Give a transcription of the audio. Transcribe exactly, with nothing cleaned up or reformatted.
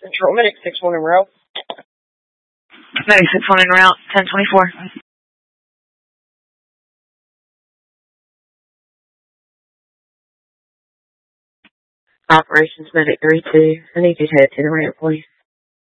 Control Medic six one en route. Medic six one en route, ten twenty-four. Operations Medic three two. I need you to head to the ramp, please.